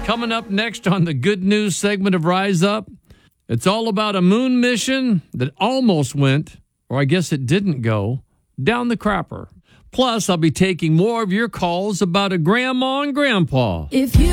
Coming up next on the good news segment of Rise Up, it's all about a moon mission that almost went, or I guess it didn't go, down the crapper. Plus, I'll be taking more of your calls about a grandma and grandpa. If you